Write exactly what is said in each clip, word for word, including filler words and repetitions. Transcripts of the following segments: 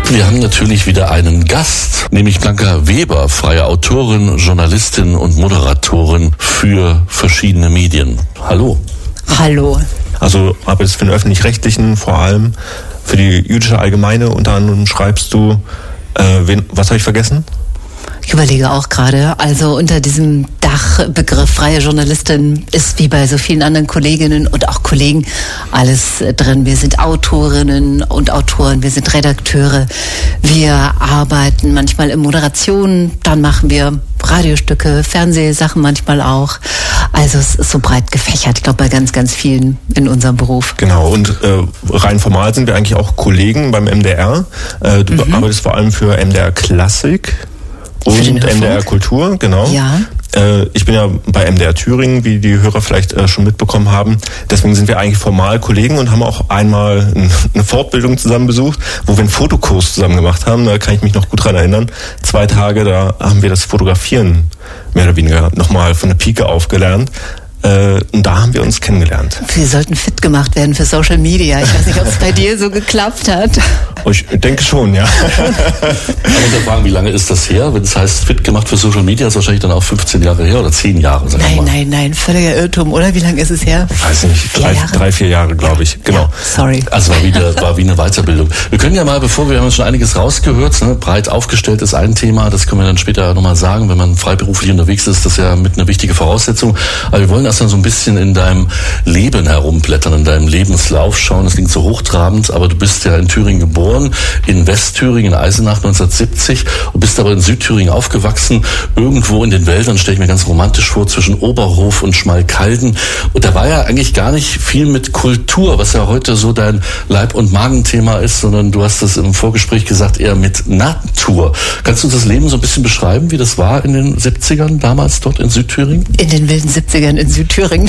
Wir haben natürlich wieder einen Gast, nämlich Blanca Weber, freie Autorin, Journalistin und Moderatorin für verschiedene Medien. Hallo. Hallo. Also arbeitest für den Öffentlich-Rechtlichen, vor allem für die Jüdische Allgemeine. Unter anderem schreibst du, äh, wen, was habe ich vergessen? Ich überlege auch gerade, also unter diesem Dachbegriff freie Journalistin ist wie bei so vielen anderen Kolleginnen und auch Kollegen alles drin. Wir sind Autorinnen und Autoren, wir sind Redakteure, wir arbeiten manchmal in Moderation, dann machen wir Radiostücke, Fernsehsachen manchmal auch. Also es ist so breit gefächert, ich glaube bei ganz, ganz vielen in unserem Beruf. Genau, und äh, rein formal sind wir eigentlich auch Kollegen beim M D R. Äh, du mhm. arbeitest vor allem für M D R Klassik. Und M D R Kultur, genau. Ja. Äh, ich bin ja bei M D R Thüringen, wie die Hörer vielleicht äh, schon mitbekommen haben. Deswegen sind wir eigentlich formal Kollegen und haben auch einmal ein, eine Fortbildung zusammen besucht, wo wir einen Fotokurs zusammen gemacht haben. Da kann ich mich noch gut dran erinnern. Zwei Tage, da haben wir das Fotografieren mehr oder weniger nochmal von der Pike auf gelernt. Äh, und da haben wir uns kennengelernt. Wir sollten fit gemacht werden für Social Media. Ich weiß nicht, ob es bei dir so geklappt hat. Oh, ich denke schon, ja. Aber da fragen, wie lange ist das her? Wenn es heißt, fit gemacht für Social Media, ist wahrscheinlich dann auch fünfzehn Jahre her oder zehn Jahre. Sagen nein, wir mal. nein, nein, völliger Irrtum, oder? Wie lange ist es her? Ich weiß nicht, vier drei, Jahre? drei, vier Jahre, glaube ich. Genau. Ja, sorry. Also war, wieder, war wie eine Weiterbildung. Wir können ja mal, bevor wir haben schon einiges rausgehört, ne, breit aufgestellt ist ein Thema, das können wir dann später nochmal sagen, wenn man freiberuflich unterwegs ist, das ist ja mit eine wichtige Voraussetzung. Aber wir wollen erst dann so ein bisschen in deinem Leben herumblättern, in deinem Lebenslauf schauen. Das klingt so hochtrabend, aber du bist ja in Thüringen geboren, in Westthüringen, in Eisenach neunzehnhundertsiebzig und bist aber in Südthüringen aufgewachsen, irgendwo in den Wäldern, stelle ich mir ganz romantisch vor, zwischen Oberhof und Schmalkalden. Und da war ja eigentlich gar nicht viel mit Kultur, was ja heute so dein Leib- und Magenthema ist, sondern du hast es im Vorgespräch gesagt, eher mit Natur. Kannst du das Leben so ein bisschen beschreiben, wie das war in den siebzigern damals dort in Südthüringen? In den wilden siebzigern in Südthüringen.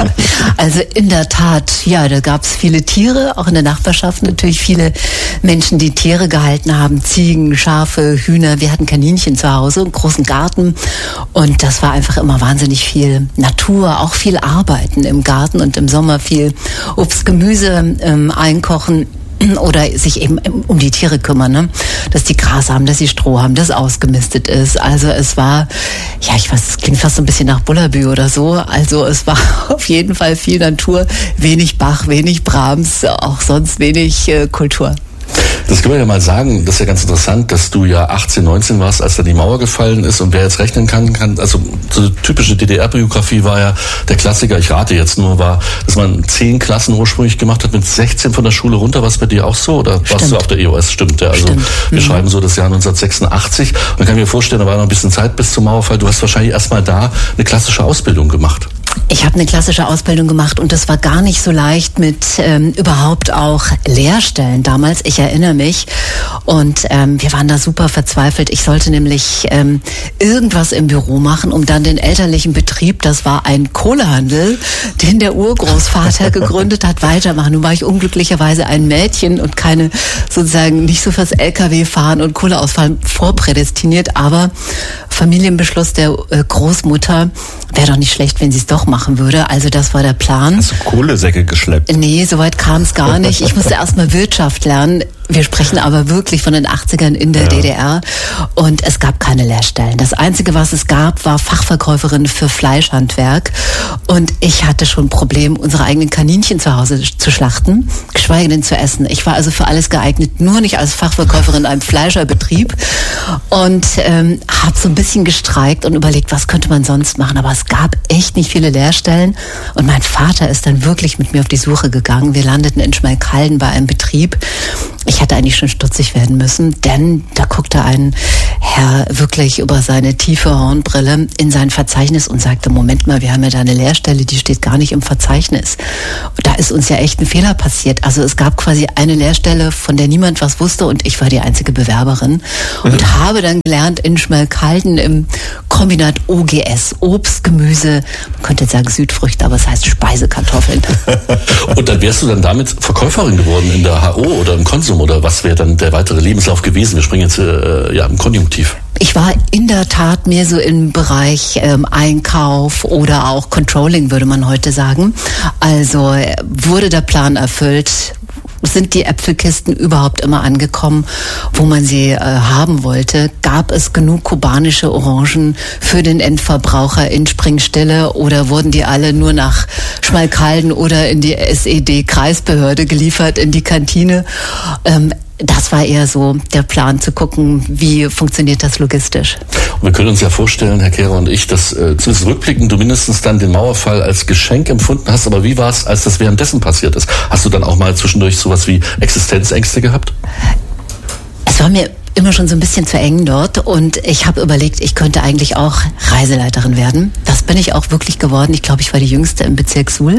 Also in der Tat, ja, da gab es viele Tiere, auch in der Nachbarschaft natürlich viele Menschen, die Tiere gehalten haben, Ziegen, Schafe, Hühner. Wir hatten Kaninchen zu Hause, einen großen Garten und das war einfach immer wahnsinnig viel Natur, auch viel Arbeiten im Garten und im Sommer viel Obst, Gemüse ähm, einkochen. Oder sich eben um die Tiere kümmern, ne? Dass die Gras haben, dass sie Stroh haben, dass ausgemistet ist. Also es war, ja, ich weiß, es klingt fast so ein bisschen nach Bullabü oder so. Also es war auf jeden Fall viel Natur, wenig Bach, wenig Brahms, auch sonst wenig äh, Kultur. Das können wir ja mal sagen, das ist ja ganz interessant, dass du ja achtzehn, neunzehn warst, als da die Mauer gefallen ist und wer jetzt rechnen kann, kann, also so eine typische D D R-Biografie war ja der Klassiker, ich rate jetzt nur, war, dass man zehn Klassen ursprünglich gemacht hat, mit sechzehn von der Schule runter. War es bei dir auch so oder Stimmt. warst du auf der E O S? Stimmt, ja. Also Stimmt. wir mhm. schreiben so das Jahr neunzehnhundertsechsundachtzig und dann kann ich mir vorstellen, da war noch ein bisschen Zeit bis zum Mauerfall. Du hast wahrscheinlich erstmal da eine klassische Ausbildung gemacht. Ich habe eine klassische Ausbildung gemacht und das war gar nicht so leicht mit ähm, überhaupt auch Lehrstellen damals. Ich erinnere mich und ähm, wir waren da super verzweifelt. Ich sollte nämlich ähm, irgendwas im Büro machen, um dann den elterlichen Betrieb, das war ein Kohlehandel, den der Urgroßvater gegründet hat, weitermachen. Nun war ich unglücklicherweise ein Mädchen und keine sozusagen nicht so fürs L K W-Fahren und Kohleausfahren vorprädestiniert, aber Familienbeschluss der äh, Großmutter, wäre doch nicht schlecht, wenn sie es doch machen würde. Also das war der Plan. Hast du Kohlesäcke geschleppt? Nee, soweit kam es gar nicht. Ich musste erstmal Wirtschaft lernen. Wir sprechen aber wirklich von den achtzigern in der ja. D D R und es gab keine Lehrstellen. Das Einzige, was es gab, war Fachverkäuferin für Fleischhandwerk und ich hatte schon ein Problem, unsere eigenen Kaninchen zu Hause zu schlachten, geschweige denn zu essen. Ich war also für alles geeignet, nur nicht als Fachverkäuferin in einem Fleischerbetrieb und ähm, habe so ein bisschen gestreikt und überlegt, was könnte man sonst machen, aber es gab echt nicht viele Lehrstellen und mein Vater ist dann wirklich mit mir auf die Suche gegangen. Wir landeten in Schmalkalden bei einem Betrieb. Ich hätte eigentlich schon stutzig werden müssen, denn da guckte ein Herr wirklich über seine tiefe Hornbrille in sein Verzeichnis und sagte, Moment mal, wir haben ja da eine Lehrstelle, die steht gar nicht im Verzeichnis. Und da ist uns ja echt ein Fehler passiert. Also es gab quasi eine Lehrstelle, von der niemand was wusste und ich war die einzige Bewerberin und mhm. habe dann gelernt in Schmalkalden im Kombinat O G S, Obst, Gemüse, man könnte jetzt sagen Südfrüchte, aber es heißt Speisekartoffeln. Und dann wärst du dann damit Verkäuferin geworden in der H O oder im Konsum oder was wäre dann der weitere Lebenslauf gewesen? Wir springen jetzt äh, ja im Konjunktiv. Ich war in der Tat mehr so im Bereich ähm, Einkauf oder auch Controlling, würde man heute sagen. Also wurde der Plan erfüllt, sind die Äpfelkisten überhaupt immer angekommen, wo man sie äh, haben wollte? Gab es genug kubanische Orangen für den Endverbraucher in Springstille oder wurden die alle nur nach Schmalkalden oder in die S E D-Kreisbehörde geliefert, in die Kantine? Ähm, Das war eher so der Plan, zu gucken, wie funktioniert das logistisch. Und wir können uns ja vorstellen, Herr Kehrer und ich, dass äh, zumindest rückblickend du mindestens dann den Mauerfall als Geschenk empfunden hast. Aber wie war es, als das währenddessen passiert ist? Hast du dann auch mal zwischendurch sowas wie Existenzängste gehabt? Es war mir immer schon so ein bisschen zu eng dort und ich habe überlegt, ich könnte eigentlich auch Reiseleiterin werden. Das bin ich auch wirklich geworden. Ich glaube, ich war die Jüngste im Bezirk Suhl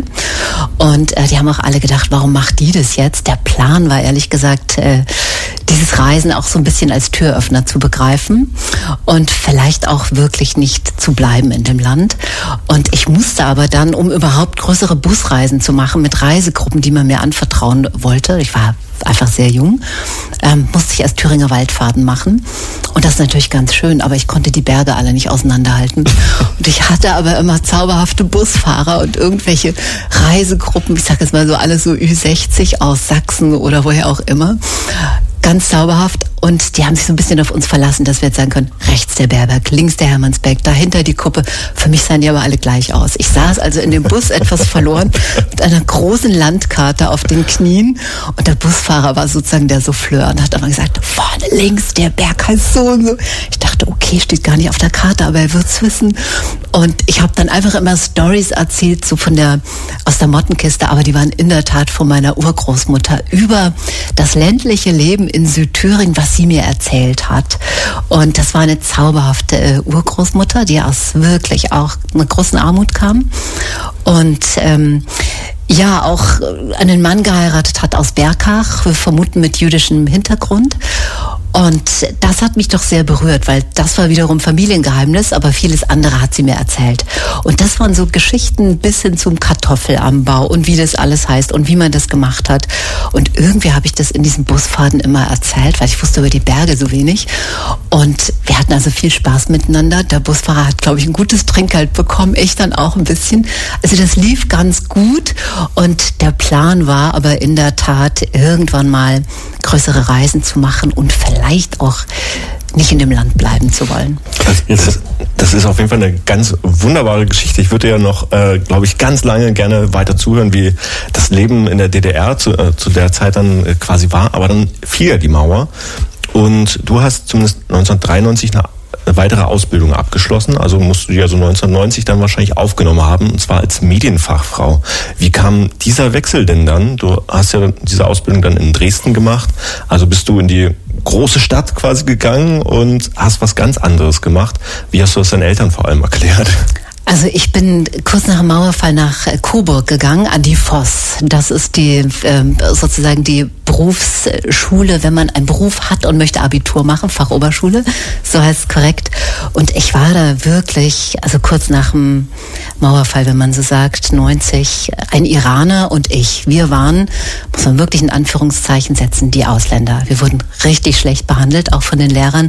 und äh, die haben auch alle gedacht, warum macht die das jetzt? Der Plan war ehrlich gesagt, äh, dieses Reisen auch so ein bisschen als Türöffner zu begreifen und vielleicht auch wirklich nicht zu bleiben in dem Land. Und ich musste aber dann, um überhaupt größere Busreisen zu machen mit Reisegruppen, die man mir anvertrauen wollte, ich war einfach sehr jung, ähm, musste ich erst Thüringer Waldfahrten machen. Und das ist natürlich ganz schön, aber ich konnte die Berge alle nicht auseinanderhalten. Und ich hatte aber immer zauberhafte Busfahrer und irgendwelche Reisegruppen, ich sage jetzt mal so alles so Ü sechzig aus Sachsen oder woher auch immer. Ganz zauberhaft. Und die haben sich so ein bisschen auf uns verlassen, dass wir jetzt sagen können, rechts der Berberg, links der Hermannsberg, dahinter die Kuppe. Für mich sahen die aber alle gleich aus. Ich saß also in dem Bus etwas verloren mit einer großen Landkarte auf den Knien. Und der Busfahrer war sozusagen der Souffleur und hat aber gesagt, vorne links, der Berg heißt so und so. Ich dachte, okay, steht gar nicht auf der Karte, aber er wird's wissen. Und ich habe dann einfach immer Stories erzählt, so von der, aus der Mottenkiste, aber die waren in der Tat von meiner Urgroßmutter über das ländliche Leben in Südthüringen, was sie mir erzählt hat. Und das war eine zauberhafte äh, Urgroßmutter, die aus wirklich auch einer großen Armut kam. Und ähm, ja, auch einen Mann geheiratet hat aus Berkach, wir vermuten mit jüdischem Hintergrund. Und das hat mich doch sehr berührt, weil das war wiederum Familiengeheimnis, aber vieles andere hat sie mir erzählt. Und das waren so Geschichten bis hin zum Kartoffelanbau und wie das alles heißt und wie man das gemacht hat. Und irgendwie habe ich das in diesen Busfahrten immer erzählt, weil ich wusste über die Berge so wenig. Und wir hatten also viel Spaß miteinander. Der Busfahrer hat, glaube ich, ein gutes Trinkgeld bekommen, ich dann auch ein bisschen. Also das lief ganz gut und der Plan war aber in der Tat, irgendwann mal größere Reisen zu machen und vielleicht auch nicht in dem Land bleiben zu wollen. Das, das ist auf jeden Fall eine ganz wunderbare Geschichte. Ich würde ja noch, äh, glaube ich, ganz lange gerne weiter zuhören, wie das Leben in der D D R zu, äh, zu der Zeit dann äh, quasi war. Aber dann fiel ja die Mauer und du hast zumindest neunzehnhundertdreiundneunzig eine weitere Ausbildung abgeschlossen, also musst du die also neunzehnhundertneunzig dann wahrscheinlich aufgenommen haben, und zwar als Medienfachfrau. Wie kam dieser Wechsel denn dann? Du hast ja diese Ausbildung dann in Dresden gemacht, also bist du in die große Stadt quasi gegangen und hast was ganz anderes gemacht. Wie hast du das deinen Eltern vor allem erklärt? Also ich bin kurz nach dem Mauerfall nach Coburg gegangen, an die Voss. Das ist die ähm, sozusagen die Berufsschule, wenn man einen Beruf hat und möchte Abitur machen, Fachoberschule, so heißt es korrekt. Und ich war da wirklich, also kurz nach dem Mauerfall, wenn man so sagt, neunzig, ein Iraner und ich. Wir waren, muss man wirklich in Anführungszeichen setzen, die Ausländer. Wir wurden richtig schlecht behandelt, auch von den Lehrern.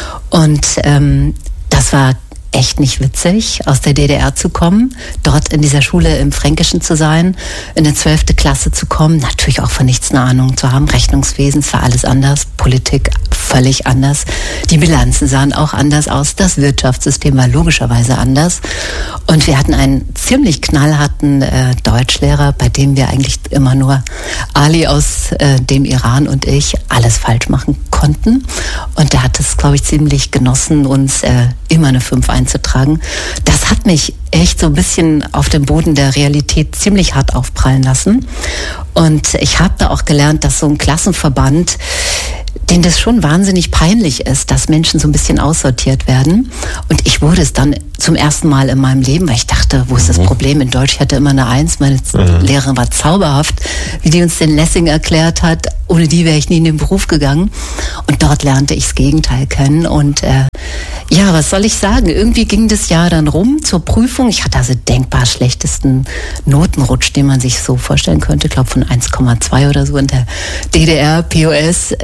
Und ähm, das war echt nicht witzig, aus der D D R zu kommen, dort in dieser Schule im Fränkischen zu sein, in eine zwölfte Klasse zu kommen, natürlich auch von nichts eine Ahnung zu haben, Rechnungswesen, es war alles anders, Politik völlig anders, die Bilanzen sahen auch anders aus, das Wirtschaftssystem war logischerweise anders und wir hatten einen ziemlich knallharten äh, Deutschlehrer, bei dem wir eigentlich immer nur Ali aus äh, dem Iran und ich alles falsch machen konnten und der hat es, glaube ich, ziemlich genossen, uns äh, immer eine fünf einzutragen. Das hat mich echt so ein bisschen auf dem Boden der Realität ziemlich hart aufprallen lassen. Und ich habe da auch gelernt, dass so ein Klassenverband, denen das schon wahnsinnig peinlich ist, dass Menschen so ein bisschen aussortiert werden. Und ich wurde es dann zum ersten Mal in meinem Leben, weil ich dachte, wo ist das Problem? In Deutsch, ich hatte immer eine Eins, meine mhm. Lehrerin war zauberhaft, wie die uns den Lessing erklärt hat. Ohne die wäre ich nie in den Beruf gegangen. Und dort lernte ich das Gegenteil kennen. Und äh, ja, was soll ich sagen? Irgendwie ging das Jahr dann rum zur Prüfung. Ich hatte also denkbar schlechtesten Notenrutsch, den man sich so vorstellen könnte. Ich glaube von eins Komma zwei oder so in der D D R, P O S. Dann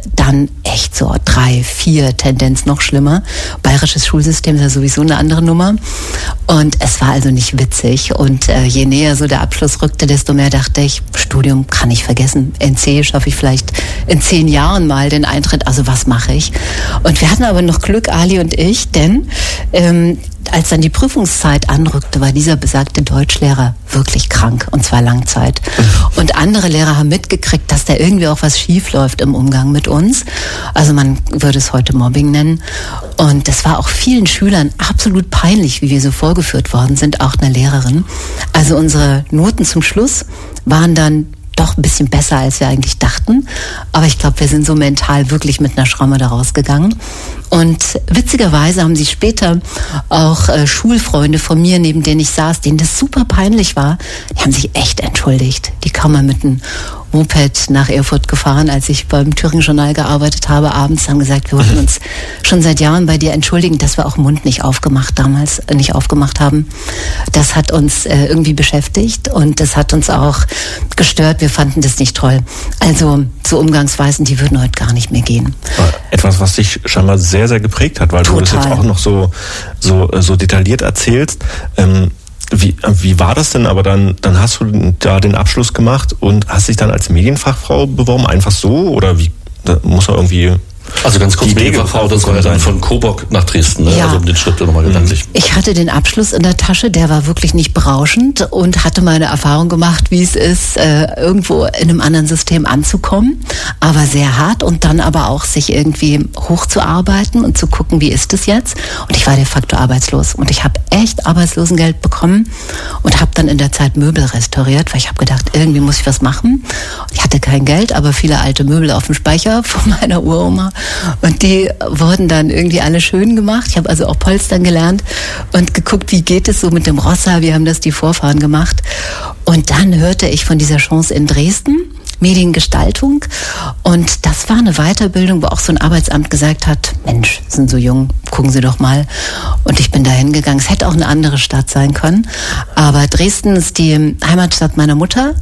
waren echt so drei, vier, Tendenz noch schlimmer. Bayerisches Schulsystem ist ja sowieso eine andere Nummer. Und es war also nicht witzig. Und äh, je näher so der Abschluss rückte, desto mehr dachte ich, Studium kann ich vergessen. N C schaffe ich vielleicht in zehn Jahren mal den Eintritt. Also was mache ich? Und wir hatten aber noch Glück, Ali und ich, denn ähm, als dann die Prüfungszeit anrückte, war dieser besagte Deutschlehrer wirklich krank, und zwar Langzeit. Und andere Lehrer haben mitgekriegt, dass da irgendwie auch was schief läuft im Umgang mit uns. Also man würde es heute Mobbing nennen. Und das war auch vielen Schülern absolut peinlich, wie wir so vorgeführt worden sind, auch einer Lehrerin. Also unsere Noten zum Schluss waren dann doch ein bisschen besser, als wir eigentlich dachten. Aber ich glaube, wir sind so mental wirklich mit einer Schramme da rausgegangen. Und witzigerweise haben sie später auch äh, Schulfreunde von mir, neben denen ich saß, denen das super peinlich war, die haben sich echt entschuldigt. Die kamen mal mit einem Moped nach Erfurt gefahren, als ich beim Thüringer Journal gearbeitet habe, abends, haben gesagt, wir wollten uns schon seit Jahren bei dir entschuldigen, dass wir auch den Mund nicht aufgemacht damals, äh, nicht aufgemacht haben. Das hat uns äh, irgendwie beschäftigt und das hat uns auch gestört. Wir fanden das nicht toll. Also so Umgangsweisen, die würden heute gar nicht mehr gehen. Etwas, was dich scheinbar sehr, sehr geprägt hat, weil Total. Du das jetzt auch noch so, so, so detailliert erzählst. Ähm, Wie, wie war das denn? Aber dann, dann hast du da den Abschluss gemacht und hast dich dann als Medienfachfrau beworben, einfach so? Oder wie, da muss man irgendwie... Also ganz kurz, Medienfachfrau, das war ja dann von Coburg nach Dresden, ne? Ja. Also um den Schritt nochmal gedanklich. Ich hatte den Abschluss in der Tasche, der war wirklich nicht berauschend und hatte meine Erfahrung gemacht, wie es ist, äh, irgendwo in einem anderen System anzukommen, aber sehr hart und dann aber auch sich irgendwie hochzuarbeiten und zu gucken, wie ist es jetzt? Und ich war de facto arbeitslos und ich habe echt Arbeitslosengeld bekommen und habe dann in der Zeit Möbel restauriert, weil ich habe gedacht, irgendwie muss ich was machen. Ich hatte kein Geld, aber viele alte Möbel auf dem Speicher von meiner Uroma. Und die wurden dann irgendwie alle schön gemacht. Ich habe also auch Polstern gelernt und geguckt, wie geht es so mit dem Rossa, wie haben das die Vorfahren gemacht. Und dann hörte ich von dieser Chance in Dresden, Mediengestaltung. Und das war eine Weiterbildung, wo auch so ein Arbeitsamt gesagt hat, Mensch, sind so jung, gucken Sie doch mal. Und ich bin da hingegangen. Es hätte auch eine andere Stadt sein können. Aber Dresden ist die Heimatstadt meiner Mutter.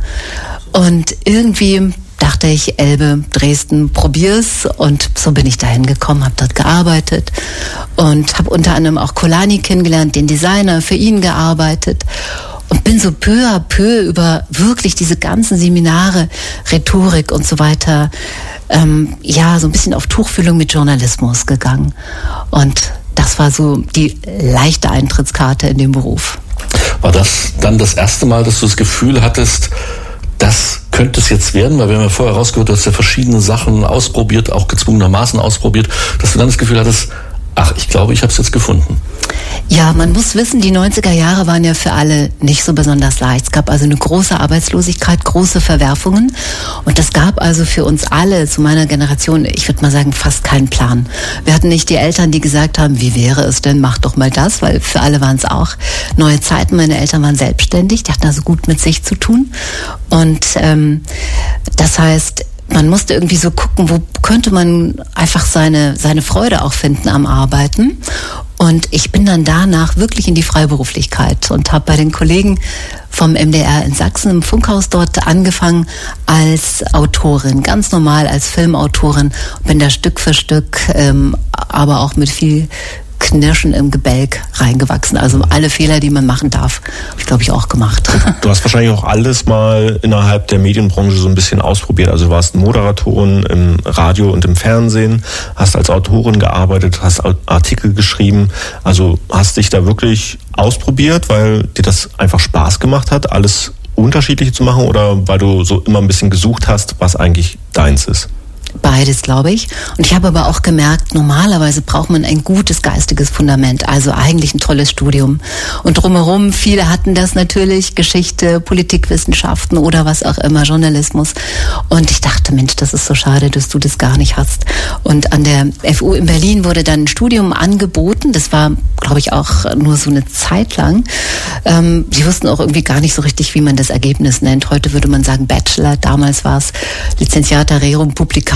Und irgendwie dachte ich, Elbe, Dresden, probier's. Und so bin ich dahin gekommen, habe dort gearbeitet und habe unter anderem auch Kolani kennengelernt, den Designer, für ihn gearbeitet. Und bin so peu à peu über wirklich diese ganzen Seminare, Rhetorik und so weiter, ähm, ja, so ein bisschen auf Tuchfühlung mit Journalismus gegangen. Und das war so die leichte Eintrittskarte in den Beruf. War das dann das erste Mal, dass du das Gefühl hattest, das könnte es jetzt werden? Weil wir haben ja vorher rausgehört, du hast ja verschiedene Sachen ausprobiert, auch gezwungenermaßen ausprobiert, dass du dann das Gefühl hattest, ach, ich glaube, ich habe es jetzt gefunden. Ja, man muss wissen, die neunziger Jahre waren ja für alle nicht so besonders leicht. Es gab also eine große Arbeitslosigkeit, große Verwerfungen und das gab also für uns alle, zu meiner Generation, ich würde mal sagen, fast keinen Plan. Wir hatten nicht die Eltern, die gesagt haben, wie wäre es denn, mach doch mal das, weil für alle waren es auch neue Zeiten. Meine Eltern waren selbstständig, die hatten also gut mit sich zu tun und ähm, das heißt, man musste irgendwie so gucken, wo könnte man einfach seine, seine Freude auch finden am Arbeiten. Und ich bin dann danach wirklich in die Freiberuflichkeit und habe bei den Kollegen vom M D R in Sachsen im Funkhaus dort angefangen als Autorin, ganz normal als Filmautorin. Bin da Stück für Stück, ähm, aber auch mit viel Knirschen im Gebälk reingewachsen. Also alle Fehler, die man machen darf, habe ich, glaube ich, auch gemacht. Du hast wahrscheinlich auch alles mal innerhalb der Medienbranche so ein bisschen ausprobiert. Also du warst Moderatorin im Radio und im Fernsehen, hast als Autorin gearbeitet, hast Artikel geschrieben. Also hast dich da wirklich ausprobiert, weil dir das einfach Spaß gemacht hat, alles unterschiedlich zu machen oder weil du so immer ein bisschen gesucht hast, was eigentlich deins ist? Beides, glaube ich. Und ich habe aber auch gemerkt, normalerweise braucht man ein gutes geistiges Fundament, also eigentlich ein tolles Studium. Und drumherum, viele hatten das natürlich, Geschichte, Politikwissenschaften oder was auch immer, Journalismus. Und ich dachte, Mensch, das ist so schade, dass du das gar nicht hast. Und an der F U in Berlin wurde dann ein Studium angeboten. Das war, glaube ich, auch nur so eine Zeit lang. Ähm, die wussten auch irgendwie gar nicht so richtig, wie man das Ergebnis nennt. Heute würde man sagen Bachelor, damals war es Licenciata Rerum Publicarum.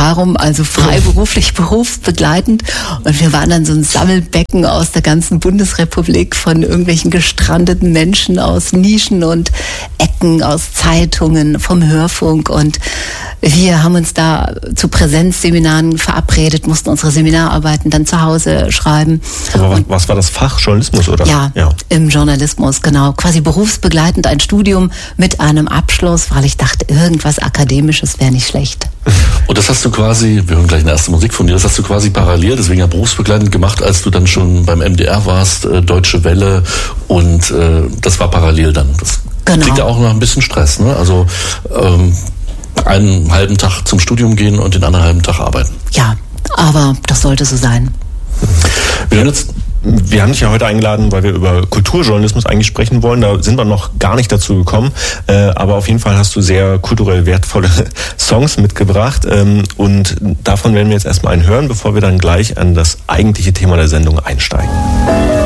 darum, also freiberuflich, berufsbegleitend. Und wir waren dann so ein Sammelbecken aus der ganzen Bundesrepublik von irgendwelchen gestrandeten Menschen aus Nischen und Ecken, aus Zeitungen, vom Hörfunk. Und wir haben uns da zu Präsenzseminaren verabredet, mussten unsere Seminararbeiten dann zu Hause schreiben. Aber und was war das Fach? Journalismus, oder? Ja, ja, im Journalismus, genau. Quasi berufsbegleitend ein Studium mit einem Abschluss, weil ich dachte, irgendwas Akademisches wäre nicht schlecht. Und das hast du quasi, wir hören gleich eine erste Musik von dir, das hast du quasi parallel, deswegen ja berufsbegleitend gemacht, als du dann schon beim M D R warst, äh, Deutsche Welle, und äh, das war parallel dann. Das genau. Klingt ja auch nach ein bisschen Stress, ne? Also ähm, einen halben Tag zum Studium gehen und den anderen halben Tag arbeiten. Ja, aber das sollte so sein. Wir haben jetzt Wir haben dich ja heute eingeladen, weil wir über Kulturjournalismus eigentlich sprechen wollen. Da sind wir noch gar nicht dazu gekommen. Äh, aber auf jeden Fall hast du sehr kulturell wertvolle Songs mitgebracht. Ähm, und davon werden wir jetzt erstmal einen hören, bevor wir dann gleich an das eigentliche Thema der Sendung einsteigen.